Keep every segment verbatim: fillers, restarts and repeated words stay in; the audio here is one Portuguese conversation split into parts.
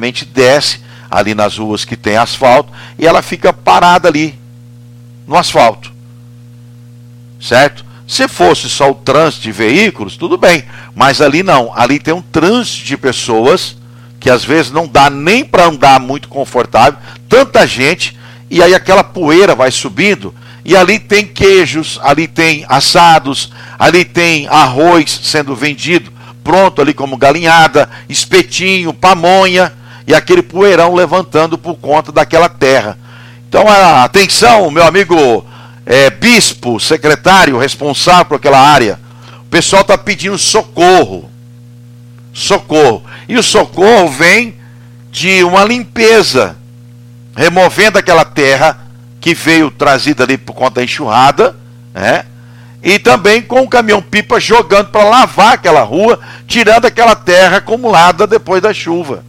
simplesmente desce ali nas ruas que tem asfalto e ela fica parada ali no asfalto, certo? Se fosse só o trânsito de veículos, tudo bem, mas ali não, ali tem um trânsito de pessoas que às vezes não dá nem para andar muito confortável, tanta gente, e aí aquela poeira vai subindo, e ali tem queijos, ali tem assados, ali tem arroz sendo vendido, pronto ali como galinhada, espetinho, pamonha, e aquele poeirão levantando por conta daquela terra. Então, atenção, meu amigo é, bispo, secretário, responsável por aquela área, o pessoal está pedindo socorro, socorro, e o socorro vem de uma limpeza, removendo aquela terra que veio trazida ali por conta da enxurrada, né? E também com o caminhão-pipa jogando para lavar aquela rua, tirando aquela terra acumulada depois da chuva.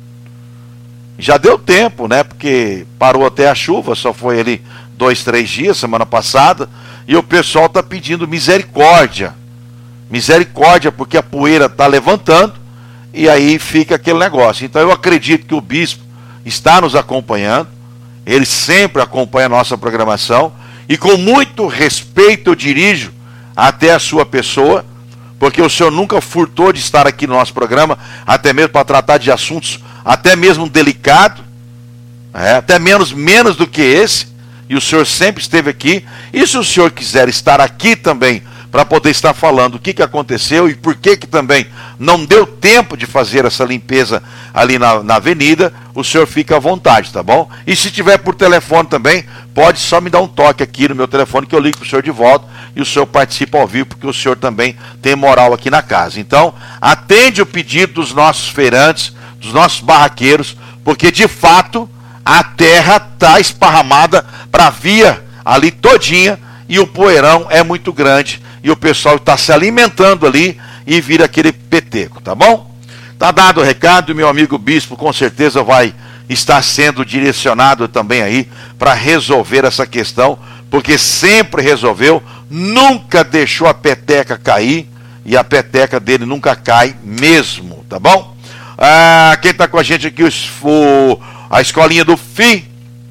Já deu tempo, né? Porque parou até a chuva, só foi ali dois, três dias, semana passada, e o pessoal está pedindo misericórdia. Misericórdia, porque a poeira está levantando, e aí fica aquele negócio. Então eu acredito que o bispo está nos acompanhando, ele sempre acompanha a nossa programação, e com muito respeito eu dirijo até a sua pessoa, porque o senhor nunca furtou de estar aqui no nosso programa, até mesmo para tratar de assuntos até mesmo delicados, é, até menos, menos do que esse, e o senhor sempre esteve aqui. E se o senhor quiser estar aqui também, para poder estar falando o que, que aconteceu e por que que também não deu tempo de fazer essa limpeza ali na, na avenida, o senhor fica à vontade, tá bom? E se tiver por telefone também, pode só me dar um toque aqui no meu telefone que eu ligo para o senhor de volta e o senhor participa ao vivo, porque o senhor também tem moral aqui na casa. Então, atende o pedido dos nossos feirantes, dos nossos barraqueiros, porque de fato a terra está esparramada para a via ali todinha e o poeirão é muito grande e o pessoal está se alimentando ali e vira aquele peteco, tá bom? Tá dado o recado, meu amigo bispo com certeza vai estar sendo direcionado também aí para resolver essa questão, porque sempre resolveu, nunca deixou a peteca cair e a peteca dele nunca cai mesmo, tá bom? Ah, quem está com a gente aqui, o, a escolinha do F I.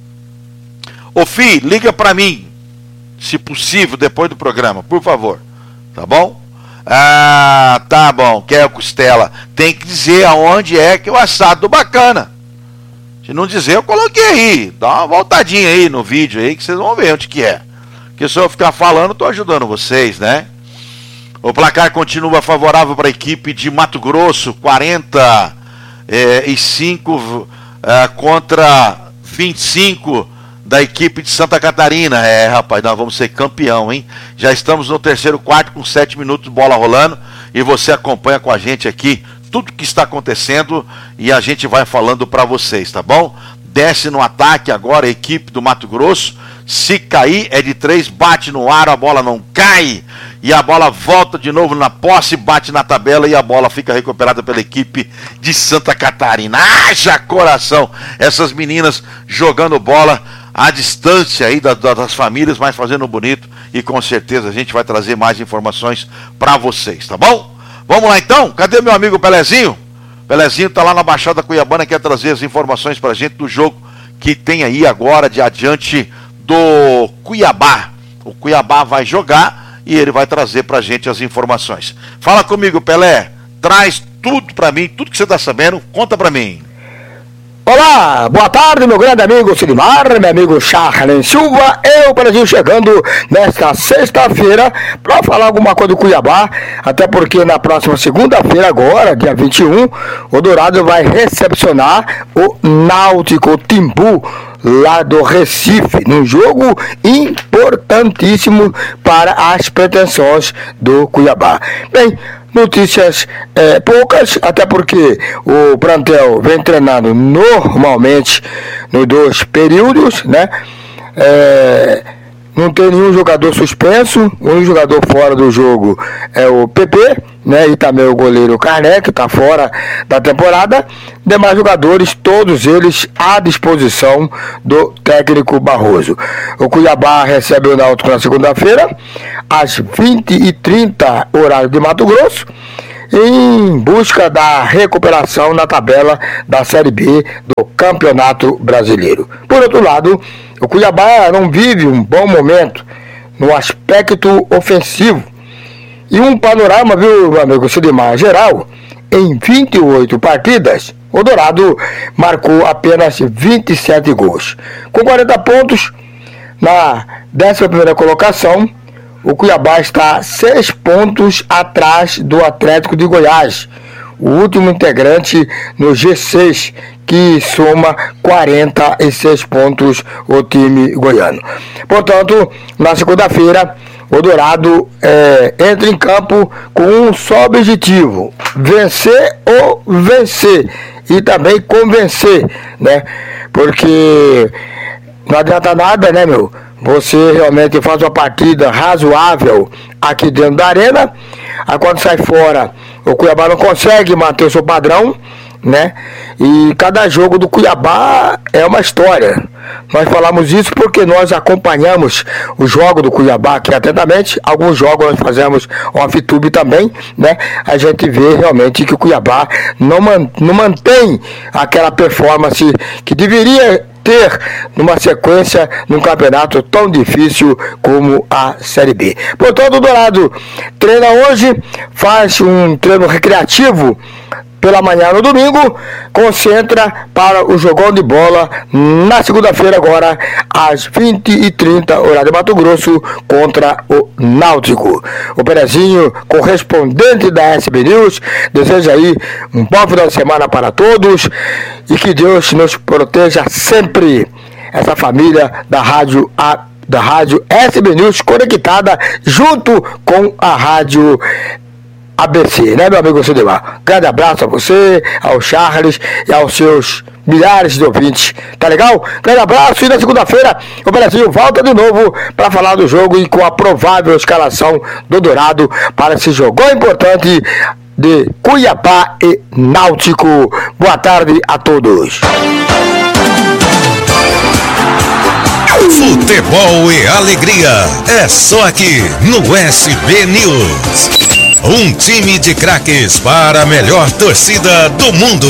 Ô F I, liga para mim, se possível, depois do programa, por favor, tá bom? Ah, tá bom, quer costela, tem que dizer aonde é que é o assado bacana. Se não dizer, eu coloquei aí, dá uma voltadinha aí no vídeo aí, que vocês vão ver onde que é. Porque se eu ficar falando, eu tô ajudando vocês, né? O placar continua favorável para a equipe de Mato Grosso, quarenta e cinco é, contra vinte e cinco da equipe de Santa Catarina. É, rapaz, nós vamos ser campeão, hein? Já estamos no terceiro quarto com sete minutos de bola rolando e você acompanha com a gente aqui tudo que está acontecendo e a gente vai falando para vocês, tá bom? Desce no ataque agora a equipe do Mato Grosso. Se cair é de três, bate no ar, a bola não cai. E a bola volta de novo na posse, bate na tabela e a bola fica recuperada pela equipe de Santa Catarina. Haja coração! Essas meninas jogando bola à distância aí das, das famílias, mas fazendo bonito. E com certeza a gente vai trazer mais informações para vocês, tá bom? Vamos lá então? Cadê meu amigo Pelezinho? Pelezinho tá lá na Baixada Cuiabana, quer trazer as informações pra gente do jogo que tem aí agora de adiante do Cuiabá. O Cuiabá vai jogar e ele vai trazer pra gente as informações. Fala comigo, Pelé. Traz tudo pra mim, tudo que você tá sabendo, conta pra mim. Olá, boa tarde, meu grande amigo Silimar, meu amigo Charles Silva, eu, Brasil, chegando nesta sexta-feira para falar alguma coisa do Cuiabá, até porque na próxima segunda-feira, agora, dia vinte e um, o Dourado vai recepcionar o Náutico Timbu, lá do Recife, num jogo importantíssimo para as pretensões do Cuiabá. Bem, notícias é, poucas, até porque o plantel vem treinando normalmente nos dois períodos, né? É, não tem nenhum jogador suspenso, um jogador fora do jogo é o P P, né? E também o goleiro Carné, que está fora da temporada. Demais jogadores, todos eles à disposição do técnico Barroso. O Cuiabá recebe o Náutico na segunda-feira, às vinte e trinta, horário de Mato Grosso. em busca da recuperação na tabela da Série B do Campeonato Brasileiro. Por outro lado, o Cuiabá não vive um bom momento no aspecto ofensivo. E um panorama, viu, meu amigo Sidmar, geral, em vinte e oito partidas, o Dourado marcou apenas vinte e sete gols. Com quarenta pontos, na décima primeira colocação, o Cuiabá está seis pontos atrás do Atlético de Goiás, o último integrante no G seis, que soma quarenta e seis pontos o time goiano. Portanto, na segunda-feira, o Dourado é, entra em campo com um só objetivo: vencer ou vencer, e também convencer, né? Porque não adianta nada, né, meu? Você realmente faz uma partida razoável aqui dentro da arena, aí quando sai fora, o Cuiabá não consegue manter o seu padrão, né? E cada jogo do Cuiabá é uma história. Nós falamos isso porque nós acompanhamos o jogo do Cuiabá aqui atentamente. Alguns jogos nós fazemos off-tube também, né? A gente vê realmente que o Cuiabá não, man, não mantém aquela performance que deveria ter numa sequência num campeonato tão difícil como a Série B. Portanto, o Dourado treina hoje, faz um treino recreativo pela manhã no domingo, concentra para o jogão de bola na segunda-feira agora às vinte e trinta, horário de Mato Grosso, contra o Náutico. O Perezinho, correspondente da S B News, deseja aí um bom final de semana para todos e que Deus nos proteja sempre. Essa família da rádio a da rádio S B News conectada junto com a rádio A B C, né, meu amigo Sidmar? Grande abraço a você, ao Charles e aos seus milhares de ouvintes, tá legal? Grande abraço, e na segunda-feira o Brasil volta de novo para falar do jogo e com a provável escalação do Dourado para esse jogo importante de Cuiabá e Náutico. Boa tarde a todos. Futebol e alegria é só aqui no S B News. Um time de craques para a melhor torcida do mundo.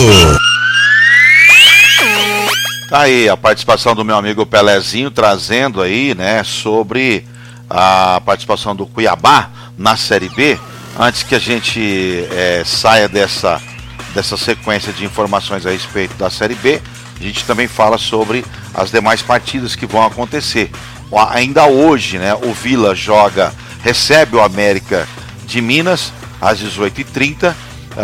Tá aí a participação do meu amigo Pelezinho, trazendo aí, né, sobre a participação do Cuiabá na Série B. Antes que a gente é, saia dessa, dessa sequência de informações a respeito da Série B, a gente também fala sobre as demais partidas que vão acontecer. Ainda hoje, né, o Vila joga, recebe o América de Minas às dezoito e trinta,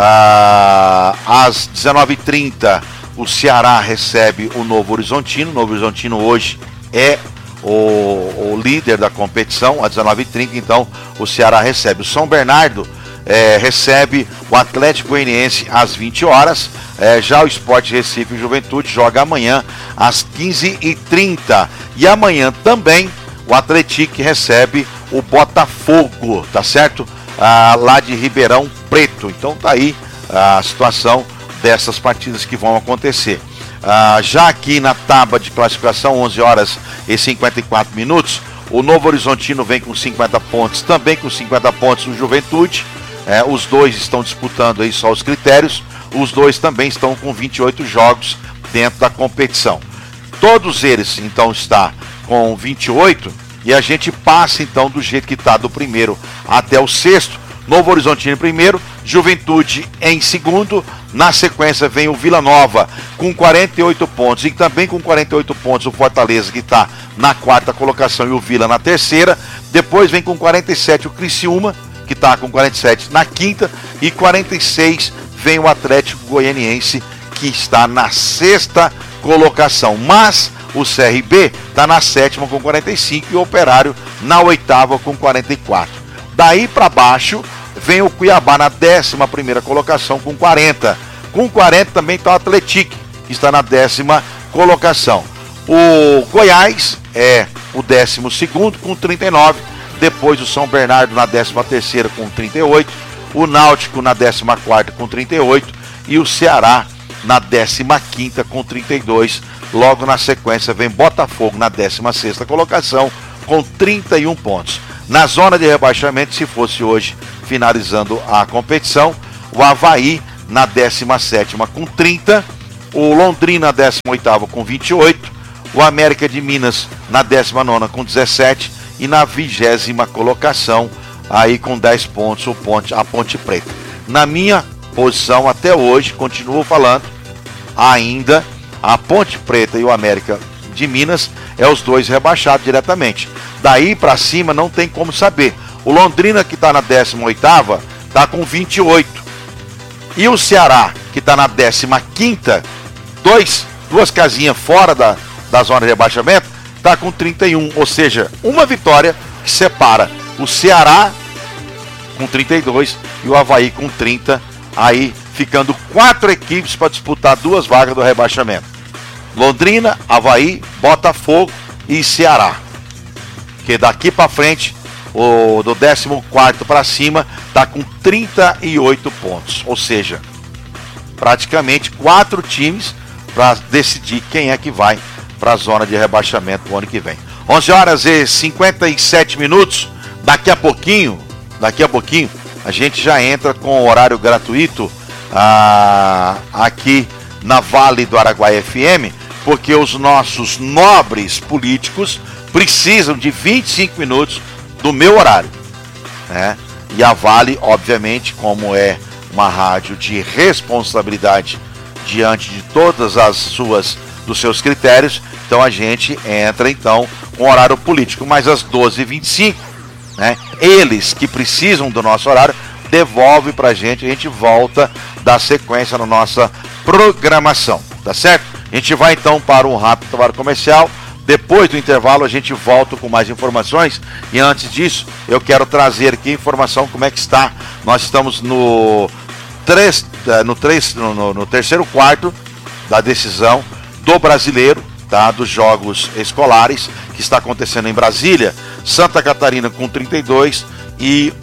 ah, às dezenove e trinta o Ceará recebe o Novo Horizontino. O Novo Horizontino hoje é o, o líder da competição. Às dezenove e trinta, então, o Ceará recebe o São Bernardo, é, recebe o Atlético Goianiense às vinte horas. É, já o Sport Recife e Juventude joga amanhã às quinze e trinta, e amanhã também o Atlético recebe o Botafogo, tá certo? Ah, lá de Ribeirão Preto. Então tá aí a situação dessas partidas que vão acontecer. Ah, já aqui na tábua de classificação, onze horas e cinquenta e quatro minutos, o Novo Horizontino vem com cinquenta pontos, também com cinquenta pontos o Juventude. É, os dois estão disputando aí só os critérios. Os dois também estão com vinte e oito jogos dentro da competição. Todos eles então estão com vinte e oito, e a gente passa então do jeito que está, do primeiro até o sexto. Novo Horizontino em primeiro, Juventude em segundo. Na sequência vem o Vila Nova com quarenta e oito pontos, e também com quarenta e oito pontos o Fortaleza, que está na quarta colocação, e o Vila na terceira. Depois vem com quarenta e sete o Criciúma, que está com quarenta e sete na quinta, e quarenta e seis vem o Atlético Goianiense, que está na sexta colocação. Mas o C R B está na sétima com quarenta e cinco, e o Operário na oitava com quarenta e quatro. Daí para baixo vem o Cuiabá na décima primeira colocação com quarenta. Com quarenta também está o Atlético, que está na décima colocação. O Goiás é o décimo segundo com trinta e nove. Depois o São Bernardo na décima terceira com trinta e oito. O Náutico na décima quarta com trinta e oito. E o Ceará na décima quinta com trinta e dois. Logo na sequência vem Botafogo na décima sexta colocação com trinta e um pontos. Na zona de rebaixamento, se fosse hoje finalizando a competição, o Avaí na décima sétima com trinta, o Londrina na décima oitava com vinte e oito, o América de Minas na décima nona com dezessete e na vigésima colocação, aí com dez pontos, o Ponte, a Ponte Preta. Na minha posição até hoje, continuo falando, ainda a Ponte Preta e o América de Minas é os dois rebaixados diretamente. Daí para cima não tem como saber. O Londrina, que está na décima oitava, está com vinte e oito. E o Ceará, que está na décima quinta, dois, duas casinhas fora da, da zona de rebaixamento, está com trinta e um. Ou seja, uma vitória que separa o Ceará com trinta e dois e o Avaí com trinta. Aí ficando quatro equipes para disputar duas vagas do rebaixamento. Londrina, Avaí, Botafogo e Ceará. Que daqui para frente, o do décimo quarto para cima, está com trinta e oito pontos. Ou seja, praticamente quatro times para decidir quem é que vai para a zona de rebaixamento no ano que vem. onze horas e cinquenta e sete minutos. Daqui a pouquinho, daqui a pouquinho, a gente já entra com horário gratuito ah, aqui na Vale do Araguaia F M, porque os nossos nobres políticos precisam de vinte e cinco minutos do meu horário, né? E a Vale, obviamente, como é uma rádio de responsabilidade diante de todas as suas dos seus critérios, então a gente entra então com horário político, mas às doze e vinte e cinco, né? Eles que precisam do nosso horário devolve pra gente, a gente volta da sequência na nossa programação, tá certo? A gente vai então para um rápido intervalo comercial. Depois do intervalo a gente volta com mais informações. E antes disso, eu quero trazer aqui informação como é que está. Nós estamos no, três, no, três, no, no terceiro quarto da decisão do Brasileiro, tá? Dos Jogos Escolares, que está acontecendo em Brasília. Santa Catarina com trinta e dois e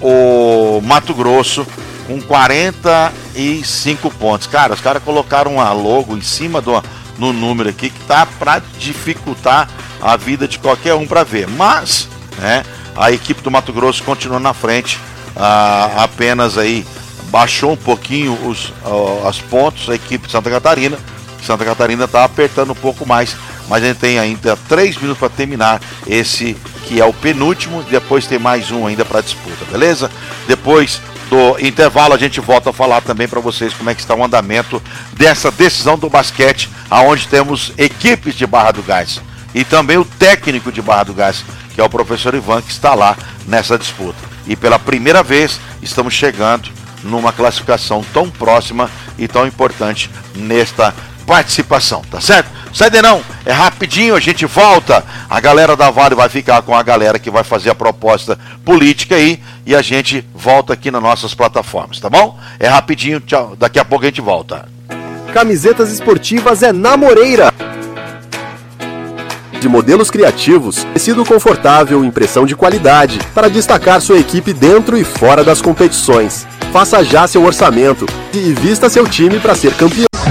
o Mato Grosso com quarenta e cinco pontos. Cara, os caras colocaram uma logo em cima do no número aqui que tá para dificultar a vida de qualquer um para ver. Mas, né, a equipe do Mato Grosso continua na frente, ah, apenas aí baixou um pouquinho os, ah, os pontos, a equipe de Santa Catarina. Santa Catarina está apertando um pouco mais, mas a gente tem ainda três minutos para terminar esse que é o penúltimo, depois tem mais um ainda para disputa, beleza? Depois do intervalo a gente volta a falar também para vocês como é que está o andamento dessa decisão do basquete, aonde temos equipes de Barra do Gás e também o técnico de Barra do Gás, que é o professor Ivan, que está lá nessa disputa. E pela primeira vez estamos chegando numa classificação tão próxima e tão importante nesta participação, tá certo? Sai de não, é rapidinho, a gente volta. A galera da Vale vai ficar com a galera que vai fazer a proposta política aí e a gente volta aqui nas nossas plataformas, tá bom? É rapidinho, tchau. Daqui a pouco a gente volta. Camisetas esportivas é na Moreira. De modelos criativos, tecido confortável, impressão de qualidade, para destacar sua equipe dentro e fora das competições. Faça já seu orçamento e vista seu time para ser campeão.